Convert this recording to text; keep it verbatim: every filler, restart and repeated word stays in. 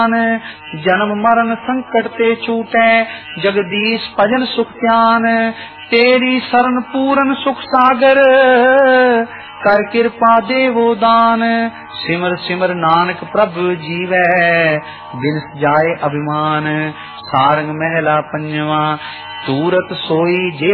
जन्म मरण संकट ते छूटै, जगदीश भजन सुख ध्यान। तेरी शरण पूरन सुख सागर, कर कृपा देवो दान। सिमर सिमर नानक प्रभु जीवै, बिन जाए अभिमान। सारंग महला पंजवा, तूरत सोई जे